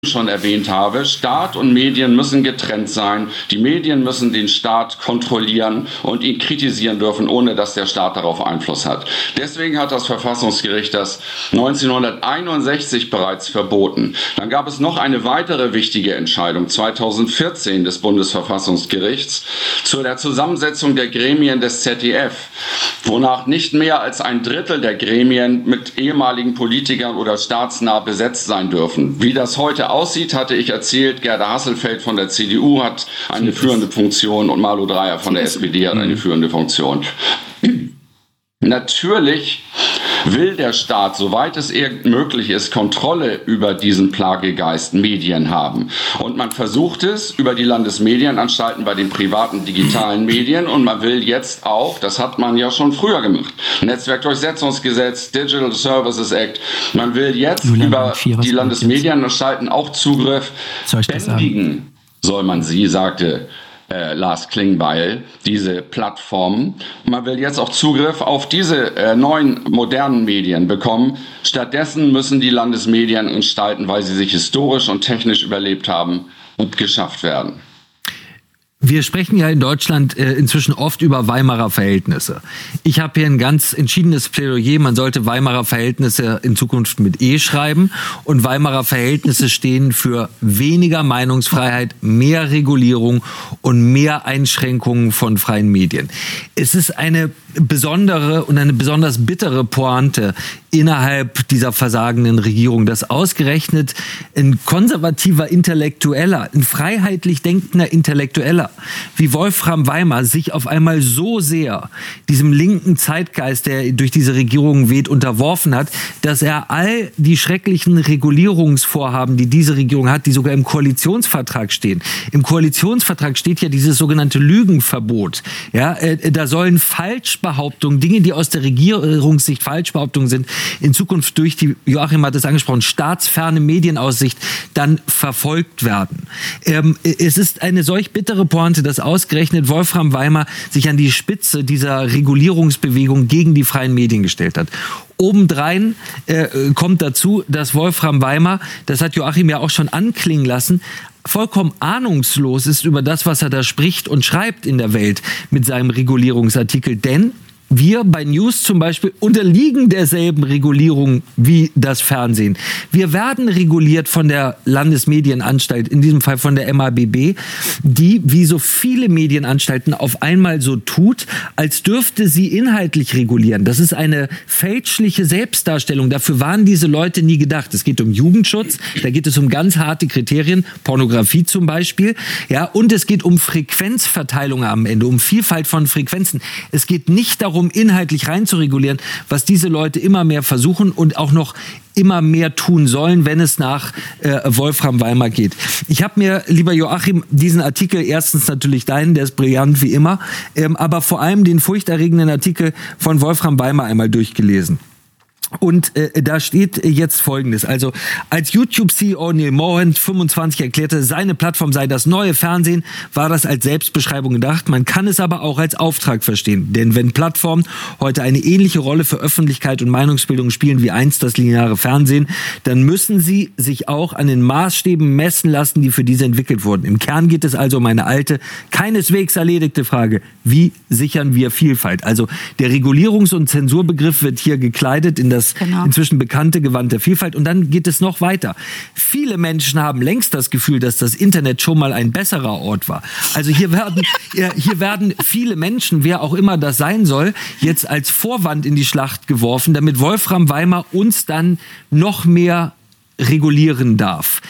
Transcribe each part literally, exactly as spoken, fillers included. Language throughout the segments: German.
schon erwähnt habe, Staat und Medien müssen getrennt sein. Die Medien müssen den Staat kontrollieren und ihn kritisieren dürfen, ohne dass der Staat darauf Einfluss hat. Deswegen hat das Verfassungsgericht das neunzehnhunderteinundsechzig bereits verboten. Dann gab es noch eine weitere wichtige Entscheidung zweitausendvierzehn des Bundesverfassungsgerichts zu der Zusammensetzung der Gremien des Z D F, wonach nicht mehr als ein Drittel der Gremien mit ehemaligen Politikern oder staatsnah besetzt sein dürfen. Wie das heute aussieht, hatte ich erzählt, Gerda Hasselfeld von der C D U hat eine führende Funktion und Malu Dreyer von der S P D hat eine führende Funktion. Natürlich will der Staat, soweit es irgend möglich ist, Kontrolle über diesen Plagegeist Medien haben. Und man versucht es über die Landesmedienanstalten bei den privaten digitalen Medien und man will jetzt auch, das hat man ja schon früher gemacht, Netzwerkdurchsetzungsgesetz, Digital Services Act, man will jetzt Julian, über die Landesmedienanstalten auch Zugriff bändigen, soll man sie, sagte Äh, Lars Klingbeil, diese Plattformen. Man will jetzt auch Zugriff auf diese äh, neuen modernen Medien bekommen. Stattdessen müssen die Landesmedienanstalten, weil sie sich historisch und technisch überlebt haben, geschafft werden. Wir sprechen ja in Deutschland äh, inzwischen oft über Weimarer Verhältnisse. Ich habe hier ein ganz entschiedenes Plädoyer. Man sollte Weimarer Verhältnisse in Zukunft mit E schreiben. Und Weimarer Verhältnisse stehen für weniger Meinungsfreiheit, mehr Regulierung und mehr Einschränkungen von freien Medien. Es ist eine besondere und eine besonders bittere Pointe innerhalb dieser versagenden Regierung, dass ausgerechnet ein konservativer Intellektueller, ein freiheitlich denkender Intellektueller wie Wolfram Weimar sich auf einmal so sehr diesem linken Zeitgeist, der durch diese Regierung weht, unterworfen hat, dass er all die schrecklichen Regulierungsvorhaben, die diese Regierung hat, die sogar im Koalitionsvertrag stehen. Im Koalitionsvertrag steht ja dieses sogenannte Lügenverbot. Ja, äh, da sollen Falschbehauptungen, Dinge, die aus der Regierungssicht Falschbehauptungen sind, in Zukunft durch die, Joachim hat es angesprochen, staatsferne Medienaussicht dann verfolgt werden. Ähm, es ist eine solch bittere Pointe, dass ausgerechnet Wolfram Weimar sich an die Spitze dieser Regulierungsbewegung gegen die freien Medien gestellt hat. Obendrein äh, kommt dazu, dass Wolfram Weimar, das hat Joachim ja auch schon anklingen lassen, vollkommen ahnungslos ist über das, was er da spricht und schreibt in der Welt mit seinem Regulierungsartikel. Denn wir bei News zum Beispiel unterliegen derselben Regulierung wie das Fernsehen. Wir werden reguliert von der Landesmedienanstalt, in diesem Fall von der M A B B, die wie so viele Medienanstalten auf einmal so tut, als dürfte sie inhaltlich regulieren. Das ist eine fälschliche Selbstdarstellung. Dafür waren diese Leute nie gedacht. Es geht um Jugendschutz, da geht es um ganz harte Kriterien, Pornografie zum Beispiel, ja, und es geht um Frequenzverteilung am Ende, um Vielfalt von Frequenzen. Es geht nicht darum, inhaltlich reinzuregulieren, was diese Leute immer mehr versuchen und auch noch immer mehr tun sollen, wenn es nach äh, Wolfram Weimar geht. Ich habe mir, lieber Joachim, diesen Artikel, erstens natürlich deinen, der ist brillant wie immer, ähm, aber vor allem den furchterregenden Artikel von Wolfram Weimar einmal durchgelesen. Und äh, da steht jetzt Folgendes. Also als YouTube-C E O Neil Mohan fünfundzwanzig erklärte, seine Plattform sei das neue Fernsehen, war das als Selbstbeschreibung gedacht. Man kann es aber auch als Auftrag verstehen. Denn wenn Plattformen heute eine ähnliche Rolle für Öffentlichkeit und Meinungsbildung spielen wie einst das lineare Fernsehen, dann müssen sie sich auch an den Maßstäben messen lassen, die für diese entwickelt wurden. Im Kern geht es also um eine alte, keineswegs erledigte Frage. Wie sichern wir Vielfalt? Also der Regulierungs- und Zensurbegriff wird hier gekleidet in das Genau. inzwischen bekannte Gewand der Vielfalt. Und dann geht es noch weiter. Viele Menschen haben längst das Gefühl, dass das Internet schon mal ein besserer Ort war. Also hier werden, hier werden viele Menschen, wer auch immer das sein soll, jetzt als Vorwand in die Schlacht geworfen, damit Wolfram Weimar uns dann noch mehr regulieren darf.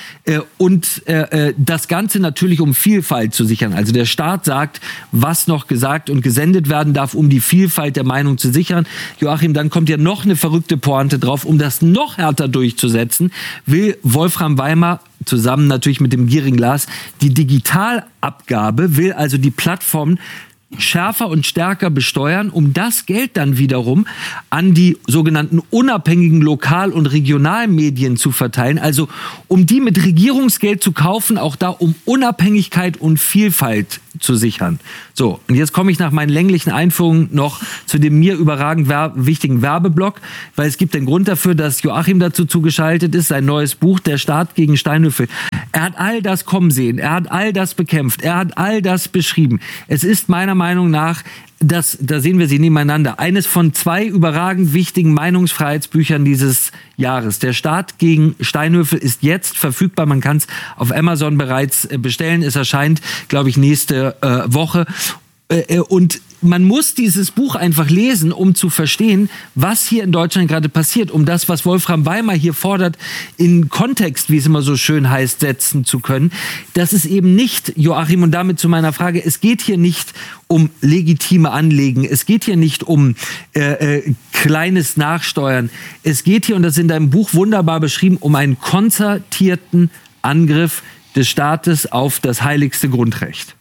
Und das Ganze natürlich, um Vielfalt zu sichern. Also der Staat sagt, was noch gesagt und gesendet werden darf, um die Vielfalt der Meinung zu sichern. Joachim, dann kommt ja noch eine verrückte Pointe drauf. Um das noch härter durchzusetzen, will Wolfram Weimar zusammen natürlich mit dem gierigen Lars die Digitalabgabe, will also die Plattformen schärfer und stärker besteuern, um das Geld dann wiederum an die sogenannten unabhängigen Lokal- und Regionalmedien zu verteilen. Also um die mit Regierungsgeld zu kaufen, auch da um Unabhängigkeit und Vielfalt zu sichern. So, und jetzt komme ich nach meinen länglichen Einführungen noch zu dem mir überragend wer- wichtigen Werbeblock, weil es gibt den Grund dafür, dass Joachim dazu zugeschaltet ist, sein neues Buch, Der Staat gegen Steinhöfel. Er hat all das kommen sehen, er hat all das bekämpft, er hat all das beschrieben. Es ist meiner Meinung nach, das, da sehen wir sie nebeneinander, eines von zwei überragend wichtigen Meinungsfreiheitsbüchern dieses Jahres. Der Staat gegen Steinhöfel ist jetzt verfügbar. Man kann es auf Amazon bereits bestellen. Es erscheint, glaube ich, nächste äh, Woche. Äh, und man muss dieses Buch einfach lesen, um zu verstehen, was hier in Deutschland gerade passiert, um das, was Wolfram Weimar hier fordert, in Kontext, wie es immer so schön heißt, setzen zu können. Das ist eben nicht, Joachim, und damit zu meiner Frage, es geht hier nicht um legitime Anliegen, es geht hier nicht um äh, äh, kleines Nachsteuern, es geht hier, und das ist in deinem Buch wunderbar beschrieben, um einen konzertierten Angriff des Staates auf das heiligste Grundrecht.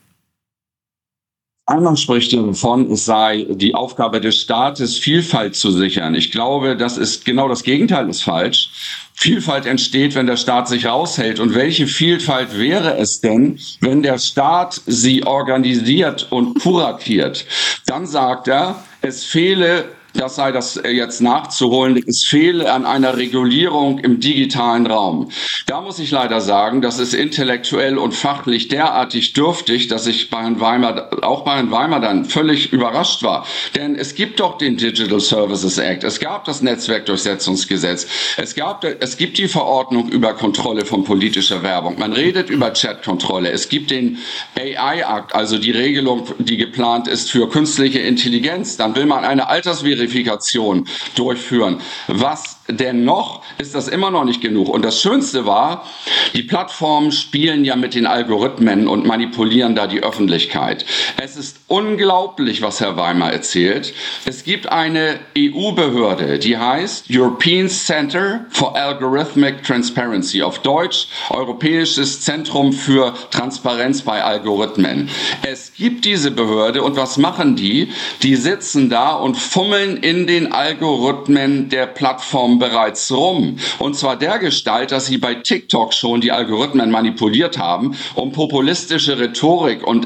Einmal spricht davon, es sei die Aufgabe des Staates, Vielfalt zu sichern. Ich glaube, das ist genau das Gegenteil ist falsch. Vielfalt entsteht, wenn der Staat sich raushält. Und welche Vielfalt wäre es denn, wenn der Staat sie organisiert und kuratiert? Dann sagt er, es fehle, das sei das jetzt nachzuholen, es fehle an einer Regulierung im digitalen Raum. Da muss ich leider sagen, das ist intellektuell und fachlich derartig dürftig, dass ich bei Herrn Weimar, auch bei Herrn Weimar dann völlig überrascht war. Denn es gibt doch den Digital Services Act, es gab das Netzwerkdurchsetzungsgesetz, es gab, es gibt die Verordnung über Kontrolle von politischer Werbung, man redet über Chatkontrolle, es gibt den A I-Akt, also die Regelung, die geplant ist für künstliche Intelligenz, dann will man eine Altersverifikation Verifikation durchführen. Was denn noch, ist das immer noch nicht genug. Und das Schönste war, die Plattformen spielen ja mit den Algorithmen und manipulieren da die Öffentlichkeit. Es ist unglaublich, was Herr Weimar erzählt. Es gibt eine E U-Behörde, die heißt European Center for Algorithmic Transparency, auf Deutsch Europäisches Zentrum für Transparenz bei Algorithmen. Es gibt diese Behörde, und was machen die? Die sitzen da und fummeln in den Algorithmen der Plattform bereits rum. Und zwar dergestalt, dass sie bei TikTok schon die Algorithmen manipuliert haben, um populistische Rhetorik und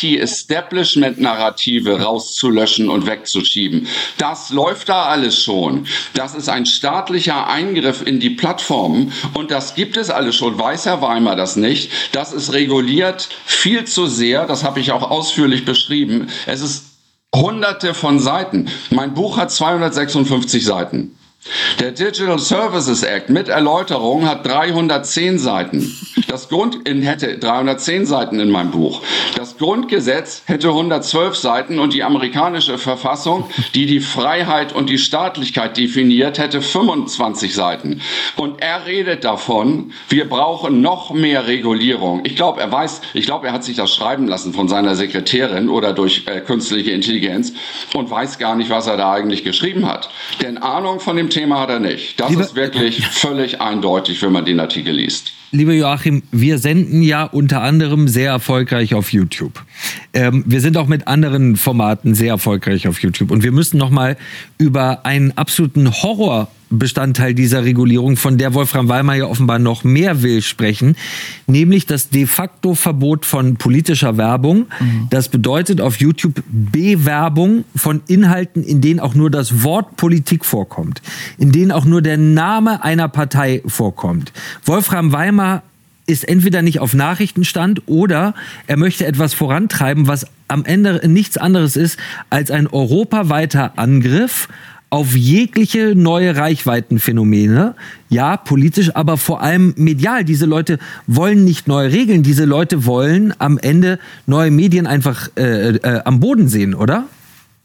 Anti-Establishment-Narrative rauszulöschen und wegzuschieben. Das läuft da alles schon. Das ist ein staatlicher Eingriff in die Plattformen, und das gibt es alles schon. Weiß Herr Weimar das nicht? Das ist reguliert viel zu sehr. Das habe ich auch ausführlich beschrieben. Es ist Hunderte von Seiten. Mein Buch hat zweihundertsechsundfünfzig Seiten. Der Digital Services Act mit Erläuterung hat dreihundertzehn Seiten. Das Grund hätte dreihundertzehn Seiten in meinem Buch. Das Grundgesetz hätte hundertzwölf Seiten, und die amerikanische Verfassung, die die Freiheit und die Staatlichkeit definiert, hätte fünfundzwanzig Seiten. Und er redet davon, wir brauchen noch mehr Regulierung. Ich glaube, er weiß, ich glaube, er hat sich das schreiben lassen von seiner Sekretärin oder durch äh, künstliche Intelligenz und weiß gar nicht, was er da eigentlich geschrieben hat. Denn Ahnung von dem Thema hat er nicht. Das Liebe, ist wirklich völlig eindeutig, wenn man den Artikel liest. Lieber Joachim, wir senden ja unter anderem sehr erfolgreich auf YouTube. Ähm, wir sind auch mit anderen Formaten sehr erfolgreich auf YouTube. Und wir müssen noch mal über einen absoluten Horrorbestandteil dieser Regulierung, von der Wolfram Weimar ja offenbar noch mehr will, sprechen, nämlich das de facto Verbot von politischer Werbung. Mhm. Das bedeutet auf YouTube Bewerbung von Inhalten, in denen auch nur das Wort Politik vorkommt, in denen auch nur der Name einer Partei vorkommt. Wolfram Weimar ist entweder nicht auf Nachrichtenstand, oder er möchte etwas vorantreiben, was am Ende nichts anderes ist als ein europaweiter Angriff auf jegliche neue Reichweitenphänomene, ja, politisch, aber vor allem medial. Diese Leute wollen nicht neue Regeln, diese Leute wollen am Ende neue Medien einfach äh, äh, am Boden sehen, oder?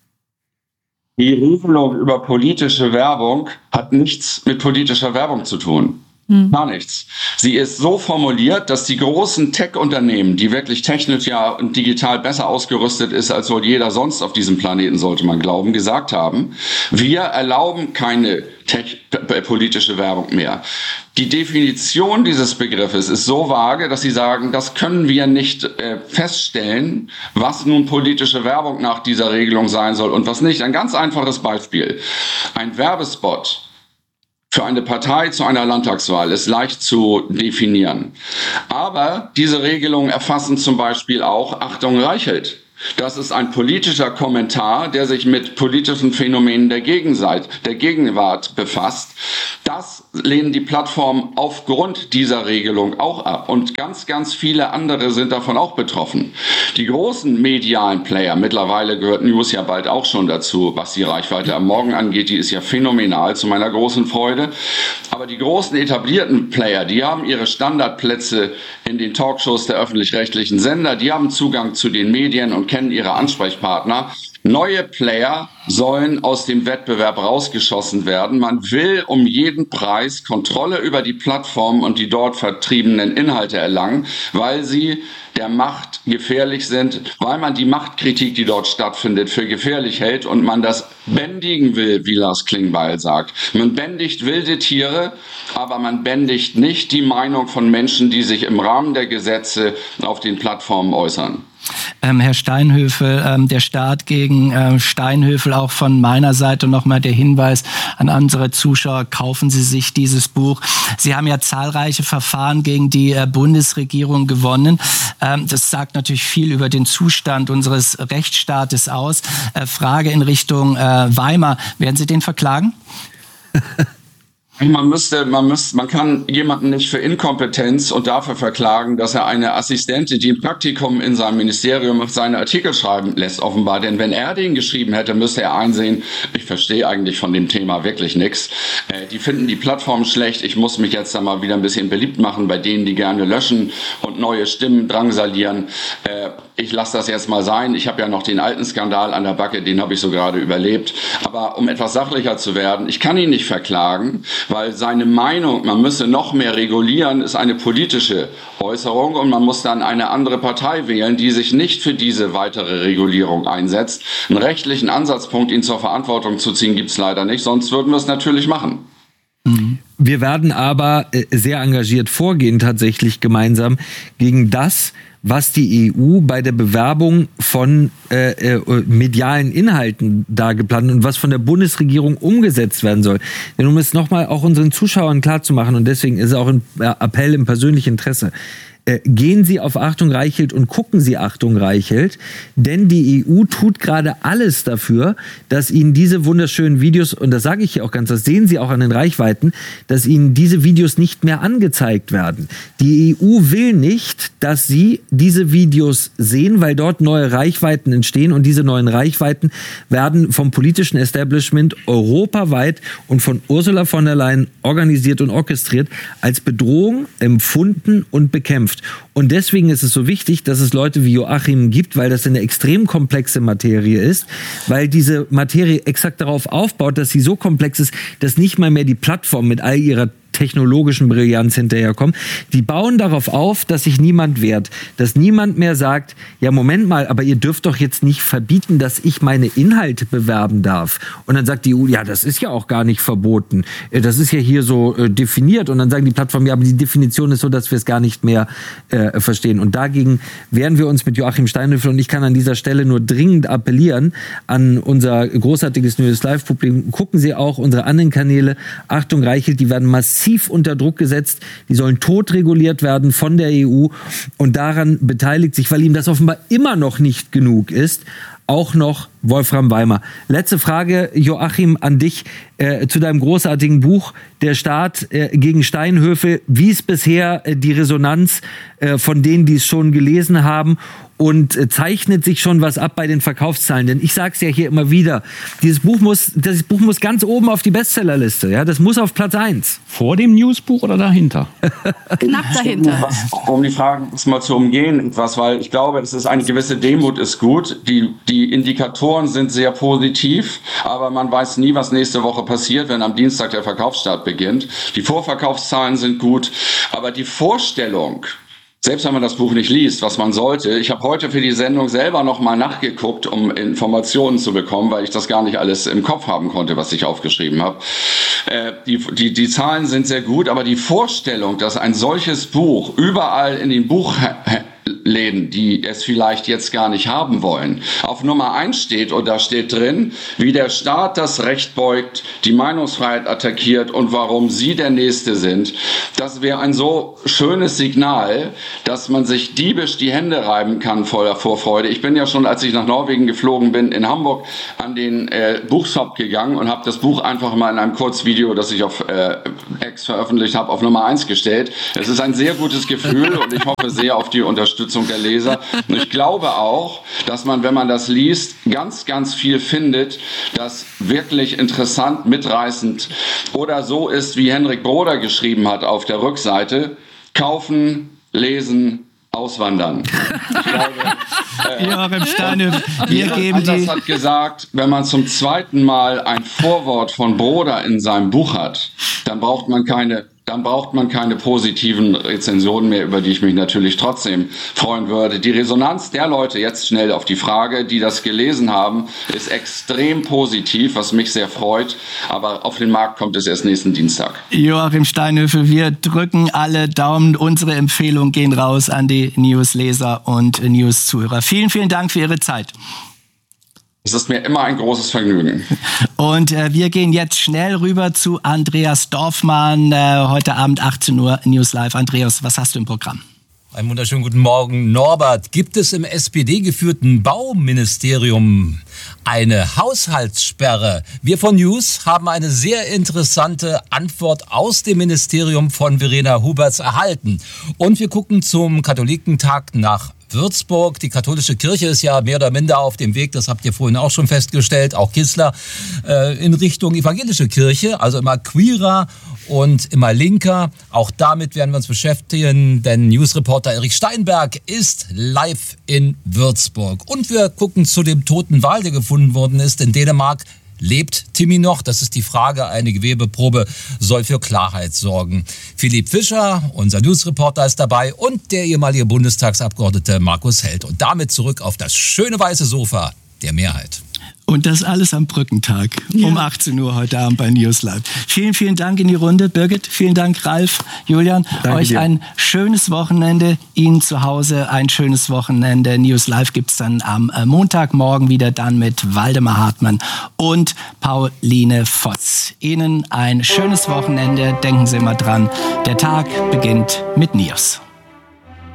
Die Regelung über politische Werbung hat nichts mit politischer Werbung zu tun. Hm. Gar nichts. Sie ist so formuliert, dass die großen Tech-Unternehmen, die wirklich technisch ja und digital besser ausgerüstet ist als wohl jeder sonst auf diesem Planeten, sollte man glauben, gesagt haben, wir erlauben keine tech- politische Werbung mehr. Die Definition dieses Begriffes ist so vage, dass sie sagen, das können wir nicht äh, feststellen, was nun politische Werbung nach dieser Regelung sein soll und was nicht. Ein ganz einfaches Beispiel. Ein Werbespot für eine Partei zu einer Landtagswahl ist leicht zu definieren. Aber diese Regelungen erfassen zum Beispiel auch Achtung Reichelt. Das ist ein politischer Kommentar, der sich mit politischen Phänomenen der Gegenseite, der Gegenwart befasst. Das lehnen die Plattformen aufgrund dieser Regelung auch ab. Und ganz, ganz viele andere sind davon auch betroffen. Die großen medialen Player, mittlerweile gehört News ja bald auch schon dazu, was die Reichweite am Morgen angeht, die ist ja phänomenal, zu meiner großen Freude. Aber die großen etablierten Player, die haben ihre Standardplätze in den Talkshows der öffentlich-rechtlichen Sender, die haben Zugang zu den Medien und kennen ihre Ansprechpartner. Neue Player sollen aus dem Wettbewerb rausgeschossen werden. Man will um jeden Preis Kontrolle über die Plattformen und die dort vertriebenen Inhalte erlangen, weil sie der Macht gefährlich sind, weil man die Machtkritik, die dort stattfindet, für gefährlich hält und man das bändigen will, wie Lars Klingbeil sagt. Man bändigt wilde Tiere, aber man bändigt nicht die Meinung von Menschen, die sich im Rahmen der Gesetze auf den Plattformen äußern. Ähm, Herr Steinhöfel, ähm, der Staat gegen äh, Steinhöfel, auch von meiner Seite nochmal der Hinweis an unsere Zuschauer, kaufen Sie sich dieses Buch. Sie haben ja zahlreiche Verfahren gegen die äh, Bundesregierung gewonnen. Ähm, das sagt natürlich viel über den Zustand unseres Rechtsstaates aus. Äh, Frage in Richtung äh, Weimar, werden Sie den verklagen? Man müsste, man müsste, man kann jemanden nicht für Inkompetenz und dafür verklagen, dass er eine Assistentin, die ein Praktikum in seinem Ministerium seine Artikel schreiben lässt, offenbar. Denn wenn er den geschrieben hätte, müsste er einsehen, ich verstehe eigentlich von dem Thema wirklich nichts. Äh, die finden die Plattform schlecht. Ich muss mich jetzt da mal wieder ein bisschen beliebt machen bei denen, die gerne löschen und neue Stimmen drangsalieren. Äh, ich lasse das jetzt mal sein. Ich habe ja noch den alten Skandal an der Backe, den habe ich so gerade überlebt. Aber um etwas sachlicher zu werden, ich kann ihn nicht verklagen, weil seine Meinung, man müsse noch mehr regulieren, ist eine politische Äußerung und man muss dann eine andere Partei wählen, die sich nicht für diese weitere Regulierung einsetzt. Einen rechtlichen Ansatzpunkt, ihn zur Verantwortung zu ziehen, gibt es leider nicht, sonst würden wir es natürlich machen. Wir werden aber sehr engagiert vorgehen, tatsächlich gemeinsam gegen das, was die E U bei der Bewerbung von äh, äh, medialen Inhalten da geplant und was von der Bundesregierung umgesetzt werden soll. Denn um es nochmal auch unseren Zuschauern klarzumachen, und deswegen ist es auch ein Appell im persönlichen Interesse, äh, gehen Sie auf Achtung Reichelt und gucken Sie Achtung Reichelt, denn die E U tut gerade alles dafür, dass Ihnen diese wunderschönen Videos, und das sage ich hier auch ganz, das sehen Sie auch an den Reichweiten, dass Ihnen diese Videos nicht mehr angezeigt werden. Die E U will nicht, dass Sie diese Videos sehen, weil dort neue Reichweiten entstehen und diese neuen Reichweiten werden vom politischen Establishment europaweit und von Ursula von der Leyen organisiert und orchestriert als Bedrohung empfunden und bekämpft. Und deswegen ist es so wichtig, dass es Leute wie Joachim gibt, weil das eine extrem komplexe Materie ist, weil diese Materie exakt darauf aufbaut, dass sie so komplex ist, dass nicht mal mehr die Plattform mit all ihrer technologischen Brillanz hinterherkommen. Die bauen darauf auf, dass sich niemand wehrt. Dass niemand mehr sagt, ja Moment mal, aber ihr dürft doch jetzt nicht verbieten, dass ich meine Inhalte bewerben darf. Und dann sagt die E U, ja, das ist ja auch gar nicht verboten. Das ist ja hier so äh, definiert. Und dann sagen die Plattformen, ja, aber die Definition ist so, dass wir es gar nicht mehr äh, verstehen. Und dagegen wehren wir uns mit Joachim Steinhöfel. Und ich kann an dieser Stelle nur dringend appellieren an unser großartiges News Live-Publikum. Gucken Sie auch unsere anderen Kanäle. Achtung Reichelt, die werden massiv unter Druck gesetzt. Die sollen totreguliert werden von der E U. Und daran beteiligt sich, weil ihm das offenbar immer noch nicht genug ist, auch noch Wolfram Weimar. Letzte Frage, Joachim, an dich äh, zu deinem großartigen Buch Der Staat äh, gegen Steinhöfel. Wie ist bisher äh, die Resonanz äh, von denen, die es schon gelesen haben? Und äh, zeichnet sich schon was ab bei den Verkaufszahlen? Denn ich sage es ja hier immer wieder, dieses Buch muss, das Buch muss ganz oben auf die Bestsellerliste. Ja? Das muss auf Platz eins. Vor dem Newsbuch oder dahinter? Knapp dahinter. Um die Fragen mal zu umgehen, etwas, weil ich glaube, es ist eine gewisse Demut ist gut. Die, die Indikatoren Indikatoren sind sehr positiv, aber man weiß nie, was nächste Woche passiert, wenn am Dienstag der Verkaufsstart beginnt. Die Vorverkaufszahlen sind gut, aber die Vorstellung, selbst wenn man das Buch nicht liest, was man sollte. Ich habe heute für die Sendung selber nochmal nachgeguckt, um Informationen zu bekommen, weil ich das gar nicht alles im Kopf haben konnte, was ich aufgeschrieben habe. Äh, die, die, die Zahlen sind sehr gut, aber die Vorstellung, dass ein solches Buch überall in den Buchläden, die es vielleicht jetzt gar nicht haben wollen, auf Nummer eins steht und da steht drin, wie der Staat das Recht beugt, die Meinungsfreiheit attackiert und warum sie der Nächste sind. Das wäre ein so schönes Signal, dass man sich diebisch die Hände reiben kann voller Vorfreude. Ich bin ja schon, als ich nach Norwegen geflogen bin, in Hamburg an den äh, Buchshop gegangen und habe das Buch einfach mal in einem Kurzvideo, das ich auf äh, X veröffentlicht habe, auf Nummer eins gestellt. Es ist ein sehr gutes Gefühl und ich hoffe sehr auf die Unterstützung der Leser. Und ich glaube auch, dass man, wenn man das liest, ganz, ganz viel findet, das wirklich interessant, mitreißend oder so ist, wie Henrik Broder geschrieben hat auf der Rückseite: Kaufen, lesen, auswandern. Ich glaube, äh, Joachim Steinhöfel, wir geben Anders die... hat gesagt, wenn man zum zweiten Mal ein Vorwort von Broder in seinem Buch hat, dann braucht man keine dann braucht man keine positiven Rezensionen mehr, über die ich mich natürlich trotzdem freuen würde. Die Resonanz der Leute, jetzt schnell auf die Frage, die das gelesen haben, ist extrem positiv, was mich sehr freut. Aber auf den Markt kommt es erst nächsten Dienstag. Joachim Steinhöfel, wir drücken alle Daumen. Unsere Empfehlungen gehen raus an die Newsleser und News-Zuhörer. Vielen, vielen Dank für Ihre Zeit. Es ist mir immer ein großes Vergnügen. Und äh, wir gehen jetzt schnell rüber zu Andreas Dorfmann. Äh, heute Abend achtzehn Uhr News Live. Andreas, was hast du im Programm? Einen wunderschönen guten Morgen. Norbert, gibt es im S P D-geführten Bauministerium eine Haushaltssperre? Wir von News haben eine sehr interessante Antwort aus dem Ministerium von Verena Huberts erhalten. Und wir gucken zum Katholikentag nach Würzburg. Die katholische Kirche ist ja mehr oder minder auf dem Weg, das habt ihr vorhin auch schon festgestellt, auch Kissler, äh, in Richtung evangelische Kirche, also immer queerer und immer linker. Auch damit werden wir uns beschäftigen, denn Newsreporter Erich Steinberg ist live in Würzburg. Und wir gucken zu dem toten Wal, der gefunden worden ist in Dänemark. Lebt Timmy noch? Das ist die Frage. Eine Gewebeprobe soll für Klarheit sorgen. Philipp Fischer, unser Newsreporter, ist dabei und der ehemalige Bundestagsabgeordnete Markus Held. Und damit zurück auf das schöne weiße Sofa der Mehrheit. Und das alles am Brückentag um achtzehn Uhr heute Abend bei News Live. Vielen, vielen Dank in die Runde. Birgit, vielen Dank, Ralf, Julian. Danke euch dir. ein schönes Wochenende. Ihnen zu Hause ein schönes Wochenende. News Live gibt's dann am Montagmorgen wieder, dann mit Waldemar Hartmann und Pauline Voss. Ihnen ein schönes Wochenende. Denken Sie immer dran, der Tag beginnt mit News.